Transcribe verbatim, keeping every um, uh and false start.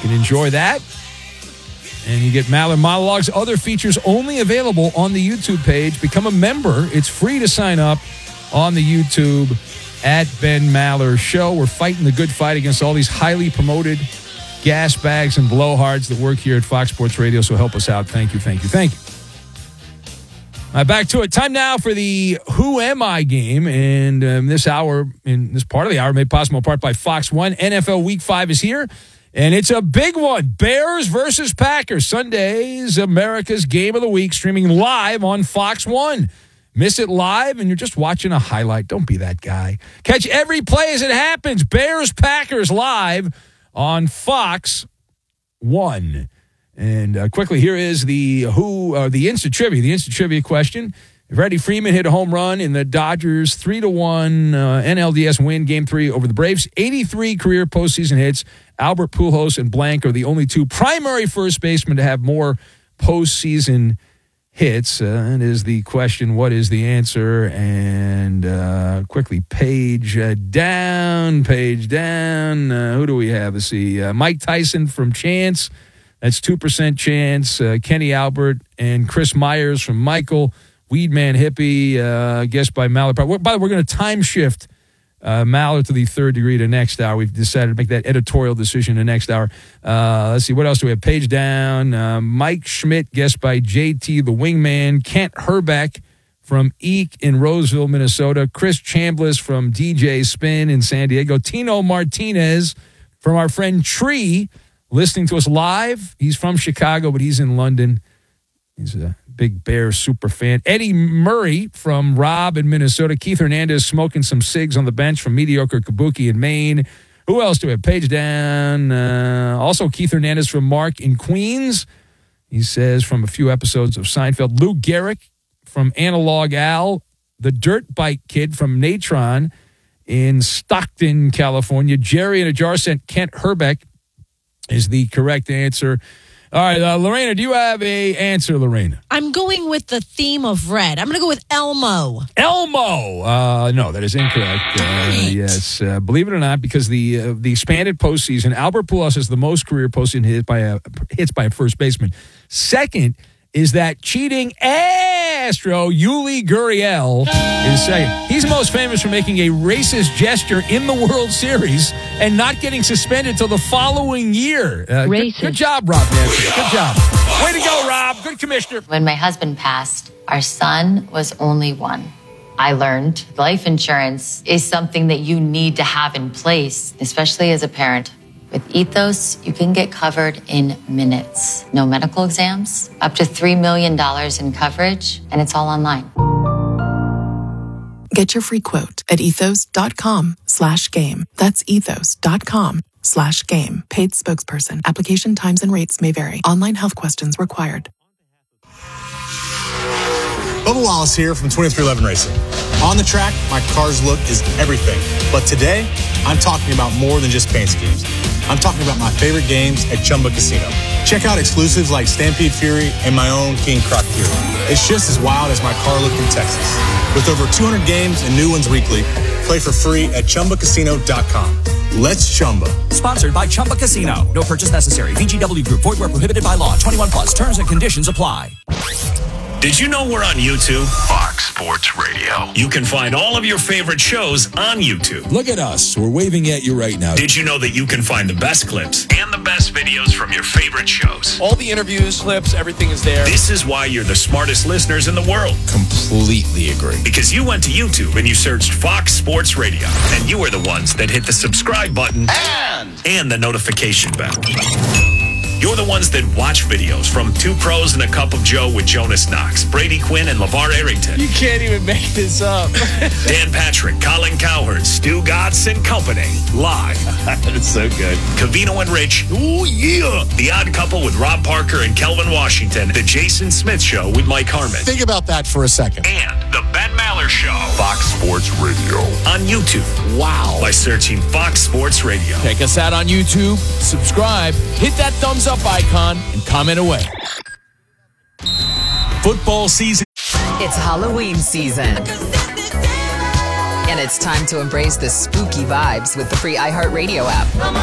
can enjoy that. And you get Maller Monologues, other features only available on the YouTube page. Become a member. It's free to sign up on the YouTube at Ben Maller Show. We're fighting the good fight against all these highly promoted gas bags and blowhards that work here at Fox Sports Radio, so help us out. Thank you, thank you, thank you. All right, back to it. Time now for the Who Am I game, and um, this hour, in this part of the hour, made possible in part by Fox One. N F L Week five is here, and it's a big one. Bears versus Packers. Sunday's America's Game of the Week, streaming live on Fox One. Miss it live, and you're just watching a highlight. Don't be that guy. Catch every play as it happens. Bears Packers live on Fox One. And uh, quickly, here is the who uh, the instant trivia. The instant trivia question: Freddie Freeman hit a home run in the Dodgers three to one uh, N L D S win, Game Three over the Braves. eighty-three career postseason hits. Albert Pujols and Blank are the only two primary first basemen to have more postseason hits. Uh, and is the question: what is the answer? And uh, quickly, page uh, down, page down. Uh, who do we have? Let's see. Uh, Mike Tyson from Chance. That's two percent chance. Uh, Kenny Albert and Chris Myers from Michael. Weedman Hippie, uh, guessed by Mallard. By the way, we're going to time shift uh, Mallard to the third degree to next hour. We've decided to make that editorial decision to next hour. Uh, let's see, what else do we have? Page down. Uh, Mike Schmidt, guessed by J T the Wingman. Kent Herbeck from Eek in Roseville, Minnesota. Chris Chambliss from D J Spin in San Diego. Tino Martinez from our friend Tree, listening to us live. He's from Chicago, but he's in London. He's a big Bears super fan. Eddie Murray from Rob in Minnesota. Keith Hernandez smoking some cigs on the bench from Mediocre Kabuki in Maine. Who else do we have? Page down. Uh, also Keith Hernandez from Mark in Queens. He says from a few episodes of Seinfeld. Lou Gehrig from Analog Al. The Dirt Bike Kid from Natron in Stockton, California. Jerry in a jar sent Kent Herbeck is the correct answer. All right, uh, Lorena, do you have a answer, Lorena? I'm going with the theme of red. I'm going to go with Elmo. Elmo. Uh, no, that is incorrect. Uh, yes, uh, believe it or not, because the uh, the expanded postseason, Albert Pujols has the most career postseason hits by a hits by a first baseman. Second is that cheating Astro, Yuli Gurriel, is second. He's most famous for making a racist gesture in the World Series and not getting suspended until the following year. Uh, good, good job, Rob Nancy. Good job. Way to go, Rob. Good commissioner. When my husband passed, our son was only one. I learned life insurance is something that you need to have in place, especially as a parent. With Ethos, you can get covered in minutes. No medical exams, up to three million dollars in coverage, and it's all online. Get your free quote at ethos.com slash game. That's ethos.com slash game. Paid spokesperson. Application times and rates may vary. Online health questions required. Bubba Wallace here from twenty-three eleven Racing. On the track, my car's look is everything. But today, I'm talking about more than just paint schemes. I'm talking about my favorite games at Chumba Casino. Check out exclusives like Stampede Fury and my own King Croc Fury. It's just as wild as my car looked in Texas. With over two hundred games and new ones weekly, play for free at chumba casino dot com. Let's Chumba. Sponsored by Chumba Casino. No purchase necessary. V G W Group. Void where prohibited by law. twenty-one plus. Terms and conditions apply. Did you know we're on YouTube? Fox Sports Radio. You can find all of your favorite shows on YouTube. Look at us. We're waving at you right now. Did you know that you can find the best clips and the best videos from your favorite shows? All the interviews, clips, everything is there. This is why you're the smartest listeners in the world. Completely agree. Because you went to YouTube and you searched Fox Sports Radio. And you are the ones that hit the subscribe button and, and the notification bell. You're the ones that watch videos from Two Pros and a Cup of Joe with Jonas Knox, Brady Quinn, and LeVar Arrington. You can't even make this up. Dan Patrick, Colin Cowherd, Stu Gatz and Company. Live. That's so good. Covino and Rich. Ooh, yeah. The Odd Couple with Rob Parker and Kelvin Washington. The Jason Smith Show with Mike Harmon. Think about that for a second. And the Ben Maller Show. Fox Sports Radio. On YouTube. Wow. By searching Fox Sports Radio. Check us out on YouTube. Subscribe. Hit that thumbs up icon and comment away. Football season. It's Halloween season. And it's time to embrace the spooky vibes with the free iHeartRadio app.